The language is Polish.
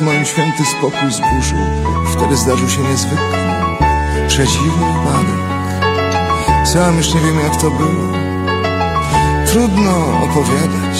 Moim święty spokój zburzył. Wtedy zdarzył się niezwykły, przedziwny wypadek. Sam już nie wiem, jak to było. Trudno opowiadać,